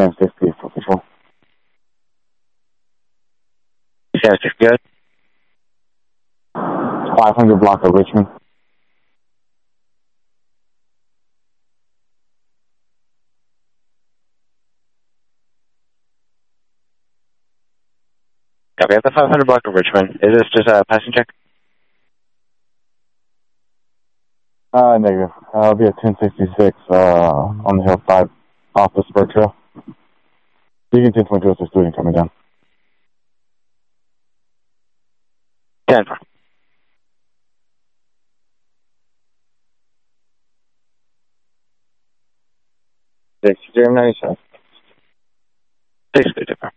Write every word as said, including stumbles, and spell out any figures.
ten fifty for control. ten six, good. five hundred block of Richmond. Copy, at the five hundred block of Richmond. Is this just a passing check? Uh, negative. Uh, I'll be at ten sixty-six, uh, on the hillside, off the spur trail. You can ten twenty-two is student coming down. ten four. six, zero ninety-seven. six, good,